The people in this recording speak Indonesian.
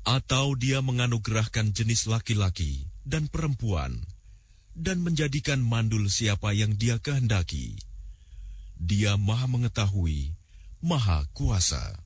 Atau Dia menganugerahkan jenis laki-laki dan perempuan, dan menjadikan mandul siapa yang Dia kehendaki. Dia Maha Mengetahui, Maha Kuasa.